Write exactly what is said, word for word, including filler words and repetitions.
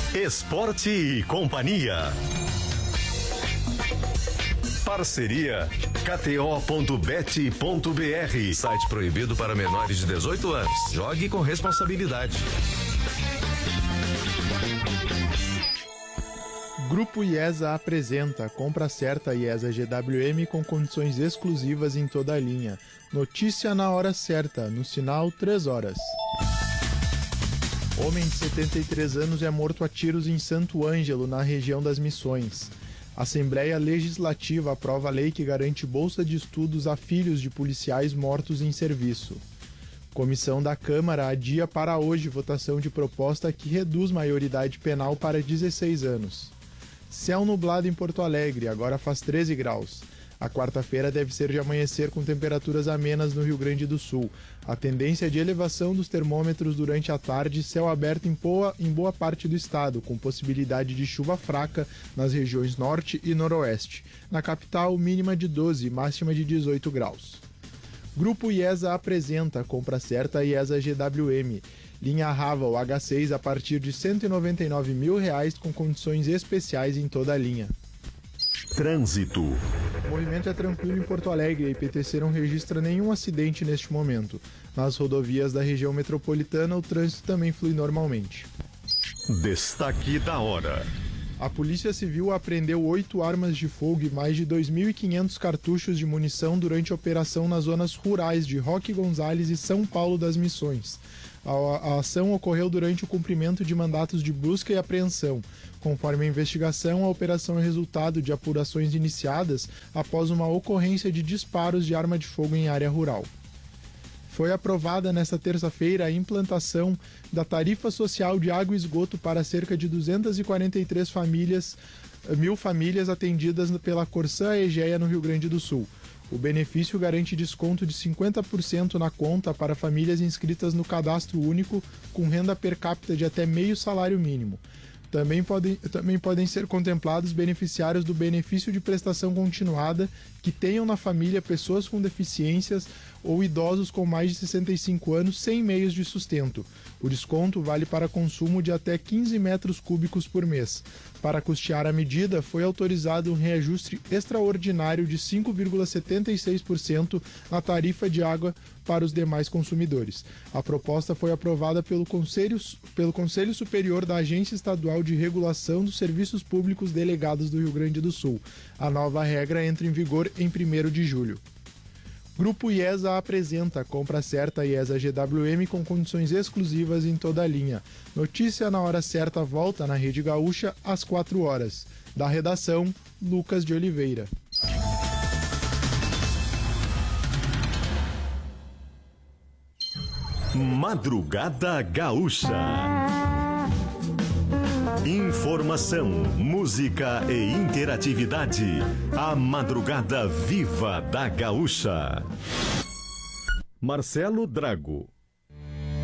Esporte e Companhia. Parceria K T O ponto bet ponto B R. Site proibido para menores de dezoito anos. Jogue com responsabilidade. Grupo IESA apresenta Compra Certa IESA G W M com condições exclusivas em toda a linha. Notícia na hora certa, no sinal três horas. Homem de setenta e três anos é morto a tiros em Santo Ângelo, na região das Missões. Assembleia Legislativa aprova a lei que garante bolsa de estudos a filhos de policiais mortos em serviço. Comissão da Câmara adia para hoje votação de proposta que reduz maioridade penal para dezesseis anos. Céu nublado em Porto Alegre, agora faz treze graus. A quarta-feira deve ser de amanhecer com temperaturas amenas no Rio Grande do Sul. A tendência é de elevação dos termômetros durante a tarde, céu aberto em boa, em boa parte do estado, com possibilidade de chuva fraca nas regiões norte e noroeste. Na capital, mínima de doze, máxima de dezoito graus. Grupo IESA apresenta Compra Certa IESA G W M. Linha Raval H seis a partir de cento e noventa e nove mil reais com condições especiais em toda a linha. Trânsito. O movimento é tranquilo em Porto Alegre e a I P T C não registra nenhum acidente neste momento. Nas rodovias da região metropolitana, o trânsito também flui normalmente. Destaque da hora. A Polícia Civil apreendeu oito armas de fogo e mais de dois mil e quinhentos cartuchos de munição durante a operação nas zonas rurais de Roque Gonzales e São Paulo das Missões. A, a ação ocorreu durante o cumprimento de mandatos de busca e apreensão. Conforme a investigação, a operação é resultado de apurações iniciadas após uma ocorrência de disparos de arma de fogo em área rural. Foi aprovada nesta terça-feira a implantação da tarifa social de água e esgoto para cerca de duzentas e quarenta e três famílias, mil famílias atendidas pela Corsã Egea no Rio Grande do Sul. O benefício garante desconto de cinquenta por cento na conta para famílias inscritas no cadastro único com renda per capita de até meio salário mínimo. Também podem, também podem ser contemplados beneficiários do benefício de prestação continuada que tenham na família pessoas com deficiências ou idosos com mais de sessenta e cinco anos sem meios de sustento. O desconto vale para consumo de até quinze metros cúbicos por mês. Para custear a medida, foi autorizado um reajuste extraordinário de cinco vírgula setenta e seis por cento na tarifa de água para os demais consumidores. A proposta foi aprovada pelo Conselho, pelo Conselho Superior da Agência Estadual de Regulação dos Serviços Públicos Delegados do Rio Grande do Sul. A nova regra entra em vigor em primeiro de julho. Grupo IESA apresenta Compra Certa IESA G W M com condições exclusivas em toda a linha. Notícia na hora certa volta na Rede Gaúcha às quatro horas. Da redação, Lucas de Oliveira. Madrugada Gaúcha. Informação, música e interatividade. A Madrugada Viva da Gaúcha. Marcelo Drago.